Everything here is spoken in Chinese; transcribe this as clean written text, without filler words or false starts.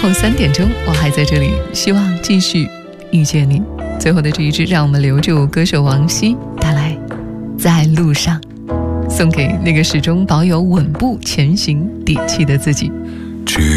后3点钟，我还在这里，希望继续遇见你。最后的这一支，让我们留住歌手王晰带来《在路上》，送给那个始终保有稳步前行底气的自己。 距